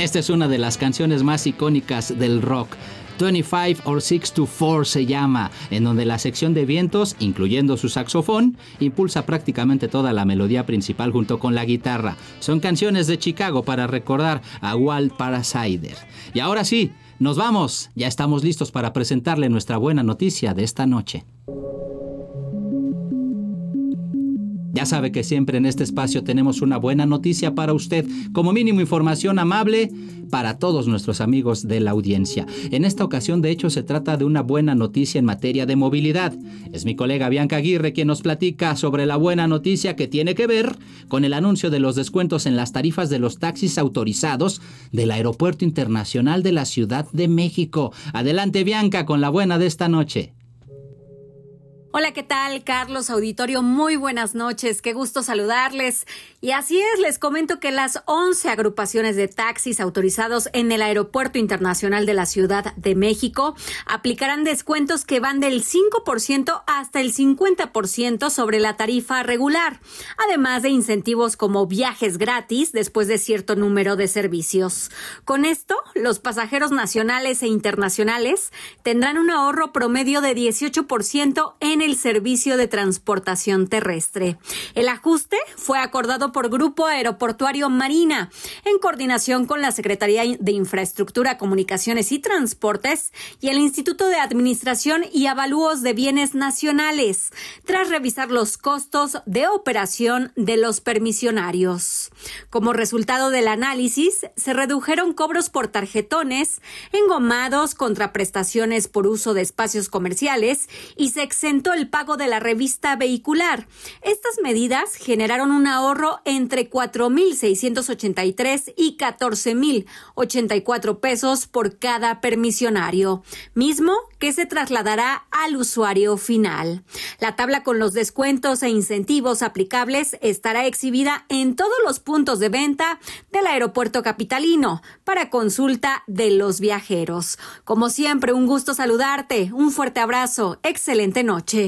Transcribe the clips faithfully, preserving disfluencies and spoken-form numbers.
Esta es una de las canciones más icónicas del rock. veinticinco or six to four se llama, en donde la sección de vientos, incluyendo su saxofón, impulsa prácticamente toda la melodía principal junto con la guitarra. Son canciones de Chicago para recordar a Walt Parasider. Y ahora sí, nos vamos. Ya estamos listos para presentarle nuestra buena noticia de esta noche. Ya sabe que siempre en este espacio tenemos una buena noticia para usted, como mínimo información amable para todos nuestros amigos de la audiencia. En esta ocasión, de hecho, se trata de una buena noticia en materia de movilidad. Es mi colega Bianca Aguirre quien nos platica sobre la buena noticia que tiene que ver con el anuncio de los descuentos en las tarifas de los taxis autorizados del Aeropuerto Internacional de la Ciudad de México. Adelante, Bianca, con la buena de esta noche. Hola, ¿qué tal, Carlos Auditorio? Muy buenas noches, qué gusto saludarles. Y así es, les comento que las once agrupaciones de taxis autorizados en el Aeropuerto Internacional de la Ciudad de México aplicarán descuentos que van del cinco por ciento hasta el cincuenta por ciento sobre la tarifa regular, además de incentivos como viajes gratis después de cierto número de servicios. Con esto, los pasajeros nacionales e internacionales tendrán un ahorro promedio de dieciocho por ciento en el servicio de transportación terrestre. El ajuste fue acordado por Grupo Aeroportuario Marina en coordinación con la Secretaría de Infraestructura, Comunicaciones y Transportes y el Instituto de Administración y Avalúos de Bienes Nacionales, tras revisar los costos de operación de los permisionarios. Como resultado del análisis, se redujeron cobros por tarjetones, engomados, contraprestaciones por uso de espacios comerciales y se exentó el pago de la revista vehicular. Estas medidas generaron un ahorro entre cuatro mil seiscientos ochenta y tres y catorce mil ochenta y cuatro pesos por cada permisionario, mismo que se trasladará al usuario final. La tabla con los descuentos e incentivos aplicables estará exhibida en todos los puntos de venta del aeropuerto capitalino para consulta de los viajeros. Como siempre, un gusto saludarte, un fuerte abrazo, excelente noche.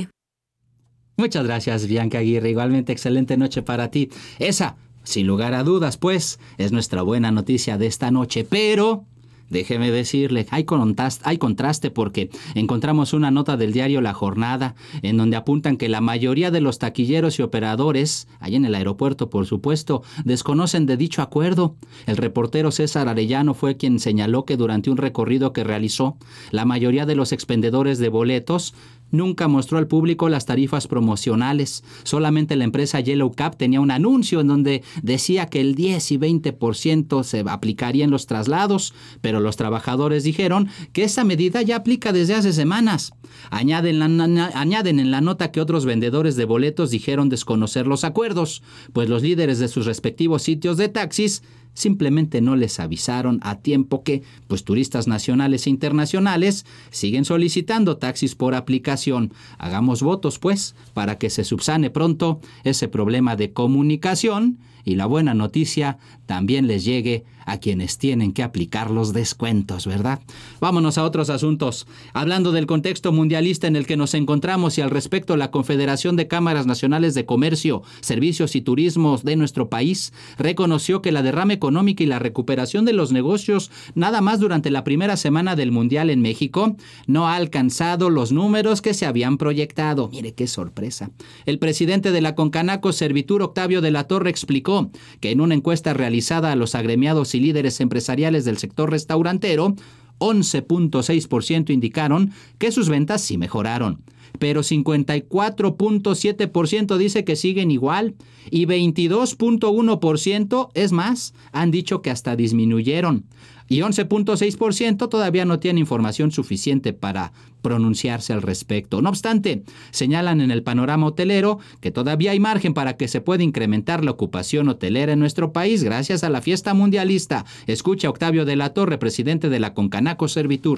Muchas gracias, Bianca Aguirre. Igualmente, excelente noche para ti. Esa, sin lugar a dudas, pues, es nuestra buena noticia de esta noche. Pero déjeme decirle, hay contraste, hay contraste porque encontramos una nota del diario La Jornada en donde apuntan que la mayoría de los taquilleros y operadores, allá en el aeropuerto por supuesto, desconocen de dicho acuerdo. El reportero César Arellano fue quien señaló que durante un recorrido que realizó, la mayoría de los expendedores de boletos nunca mostró al público las tarifas promocionales. Solamente la empresa Yellow Cab tenía un anuncio en donde decía que el diez y veinte por ciento se aplicaría en los traslados, pero los trabajadores dijeron que esa medida ya aplica desde hace semanas. Añaden, la, añaden en la nota que otros vendedores de boletos dijeron desconocer los acuerdos, pues los líderes de sus respectivos sitios de taxis simplemente no les avisaron a tiempo que, pues, turistas nacionales e internacionales siguen solicitando taxis por aplicación. Hagamos votos, pues, para que se subsane pronto ese problema de comunicación y la buena noticia también les llegue a quienes tienen que aplicar los descuentos, ¿verdad? Vámonos a otros asuntos. Hablando del contexto mundialista en el que nos encontramos y al respecto, la Confederación de Cámaras Nacionales de Comercio, Servicios y Turismos de nuestro país reconoció que la derrama económica y la recuperación de los negocios nada más durante la primera semana del Mundial en México no ha alcanzado los números que se habían proyectado. Mire qué sorpresa. El presidente de la Concanaco, Servitur, Octavio de la Torre, explicó que en una encuesta realizada a los agremiados y líderes empresariales del sector restaurantero, once punto seis por ciento indicaron que sus ventas sí mejoraron, pero cincuenta y cuatro punto siete por ciento dice que siguen igual y veintidós punto uno por ciento, es más, han dicho que hasta disminuyeron. Y once punto seis por ciento todavía no tiene información suficiente para pronunciarse al respecto. No obstante, señalan en el panorama hotelero que todavía hay margen para que se pueda incrementar la ocupación hotelera en nuestro país gracias a la fiesta mundialista. Escucha Octavio de la Torre, presidente de la Concanaco Servitur.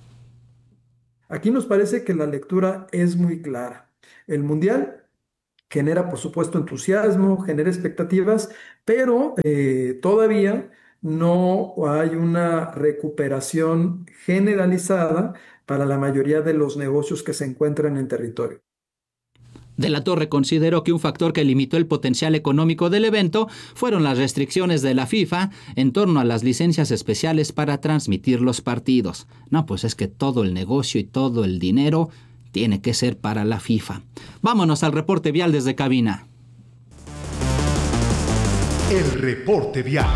Aquí nos parece que la lectura es muy clara. El Mundial genera, por supuesto, entusiasmo, genera expectativas, pero eh, todavía no hay una recuperación generalizada para la mayoría de los negocios que se encuentran en territorio. De la Torre consideró que un factor que limitó el potencial económico del evento fueron las restricciones de la FIFA en torno a las licencias especiales para transmitir los partidos. No, pues es que todo el negocio y todo el dinero tiene que ser para la FIFA. Vámonos al reporte vial desde cabina. El reporte vial.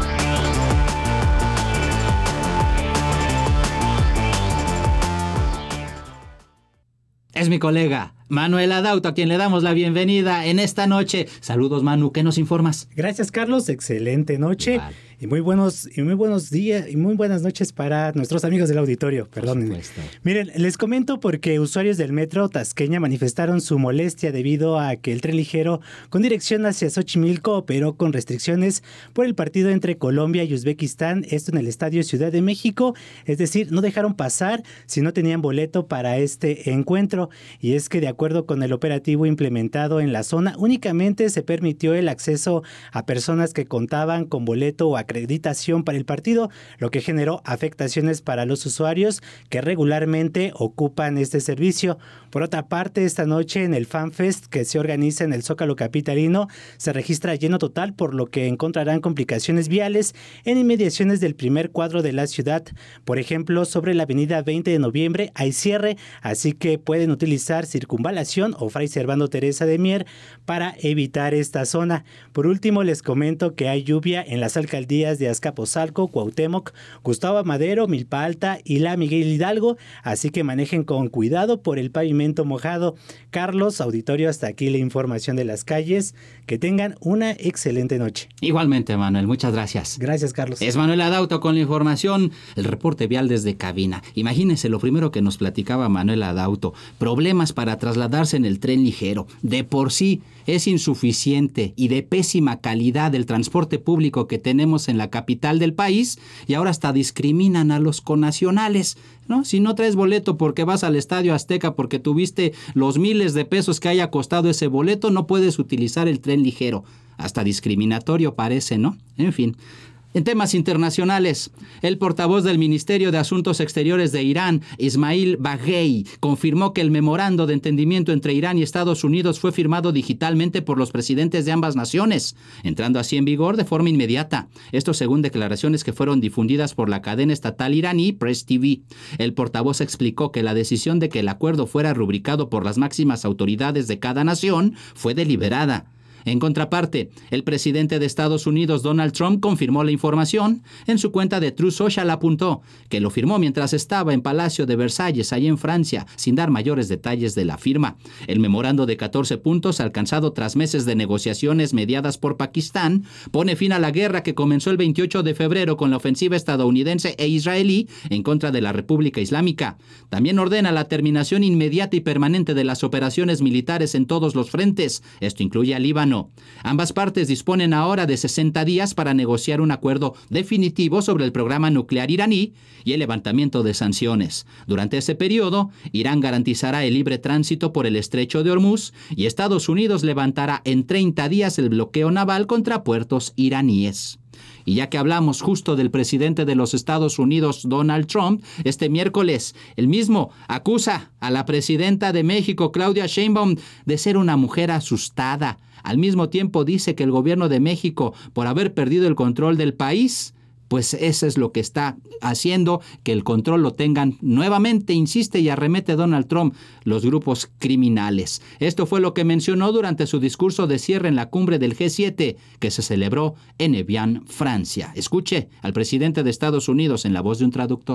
Es mi colega Manuel Adauto, a quien le damos la bienvenida en esta noche. Saludos, Manu, ¿qué nos informas? Gracias, Carlos, excelente noche. Igual. Y muy buenos y muy buenos días y muy buenas noches para nuestros amigos del auditorio. Perdónenme. Miren, les comento porque usuarios del metro Tasqueña manifestaron su molestia debido a que el tren ligero con dirección hacia Xochimilco operó con restricciones por el partido entre Colombia y Uzbekistán, esto en el Estadio Ciudad de México, es decir, no dejaron pasar si no tenían boleto para este encuentro. Y es que de acuerdo con el operativo implementado en la zona, únicamente se permitió el acceso a personas que contaban con boleto o acreditación para el partido, lo que generó afectaciones para los usuarios que regularmente ocupan este servicio. Por otra parte, esta noche en el FanFest que se organiza en el Zócalo capitalino se registra lleno total, por lo que encontrarán complicaciones viales en inmediaciones del primer cuadro de la ciudad. Por ejemplo, sobre la avenida veinte de noviembre hay cierre, así que pueden utilizar circunvalación o Fray Servando Teresa de Mier para evitar esta zona. Por último, les comento que hay lluvia en las alcaldías de Azcapotzalco, Cuauhtémoc, Gustavo Madero, Milpa Alta y la Miguel Hidalgo, así que manejen con cuidado por el pavimento mojado. Carlos, auditorio, hasta aquí la información de las calles. Que tengan una excelente noche. Igualmente, Manuel, muchas gracias. Gracias, Carlos. Es Manuel Adauto con la información, el reporte vial desde cabina. Imagínense lo primero que nos platicaba Manuel Adauto, problemas para trasladarse en el tren ligero. De por sí es insuficiente y de pésima calidad el transporte público que tenemos en la capital del país, y ahora hasta discriminan a los connacionales, ¿no? Si no traes boleto porque vas al Estadio Azteca porque tuviste los miles de pesos que haya costado ese boleto, no puedes utilizar el tren ligero. Hasta discriminatorio parece, ¿no? En fin. En temas internacionales, el portavoz del Ministerio de Asuntos Exteriores de Irán, Ismail Baghei, confirmó que el memorando de entendimiento entre Irán y Estados Unidos fue firmado digitalmente por los presidentes de ambas naciones, entrando así en vigor de forma inmediata. Esto según declaraciones que fueron difundidas por la cadena estatal iraní Press T V. El portavoz explicó que la decisión de que el acuerdo fuera rubricado por las máximas autoridades de cada nación fue deliberada. En contraparte, el presidente de Estados Unidos, Donald Trump, confirmó la información. En su cuenta de Truth Social apuntó que lo firmó mientras estaba en Palacio de Versalles, allí en Francia, sin dar mayores detalles de la firma. El memorando de catorce puntos, alcanzado tras meses de negociaciones mediadas por Pakistán, pone fin a la guerra que comenzó el veintiocho de febrero con la ofensiva estadounidense e israelí en contra de la República Islámica. También ordena la terminación inmediata y permanente de las operaciones militares en todos los frentes. Esto incluye a Líbano. Ambas partes disponen ahora de sesenta días para negociar un acuerdo definitivo sobre el programa nuclear iraní y el levantamiento de sanciones. Durante ese periodo, Irán garantizará el libre tránsito por el estrecho de Hormuz y Estados Unidos levantará en treinta días el bloqueo naval contra puertos iraníes. Y ya que hablamos justo del presidente de los Estados Unidos, Donald Trump, este miércoles, el mismo acusa a la presidenta de México, Claudia Sheinbaum, de ser una mujer asustada. Al mismo tiempo dice que el gobierno de México, por haber perdido el control del país, pues eso es lo que está haciendo que el control lo tengan nuevamente, insiste y arremete Donald Trump, los grupos criminales. Esto fue lo que mencionó durante su discurso de cierre en la cumbre del G siete que se celebró en Evian, Francia. Escuche al presidente de Estados Unidos en la voz de un traductor.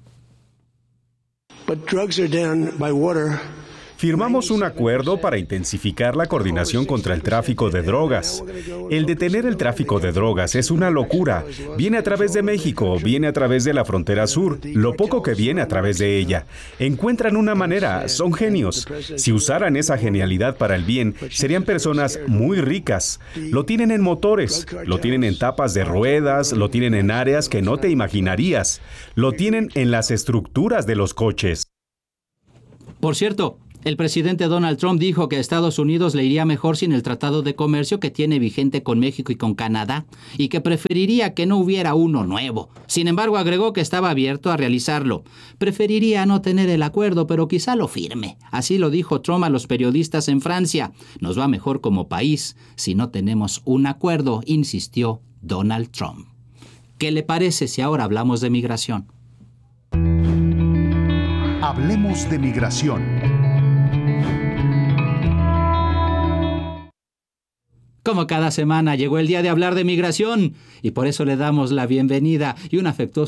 But drugs are down by water. Firmamos un acuerdo para intensificar la coordinación contra el tráfico de drogas. El detener el tráfico de drogas es una locura. Viene a través de México, viene a través de la frontera sur, lo poco que viene a través de ella. Encuentran una manera, son genios. Si usaran esa genialidad para el bien, serían personas muy ricas. Lo tienen en motores, lo tienen en tapas de ruedas, lo tienen en áreas que no te imaginarías. Lo tienen en las estructuras de los coches. Por cierto, El presidente Donald Trump dijo que a Estados Unidos le iría mejor sin el tratado de comercio que tiene vigente con México y con Canadá, y que preferiría que no hubiera uno nuevo. Sin embargo, agregó que estaba abierto a realizarlo. Preferiría no tener el acuerdo, pero quizá lo firme. Así lo dijo Trump a los periodistas en Francia. Nos va mejor como país si no tenemos un acuerdo, insistió Donald Trump. ¿Qué le parece si ahora hablamos de migración? Hablemos de migración. Como cada semana llegó el día de hablar de migración y por eso le damos la bienvenida y un afectuoso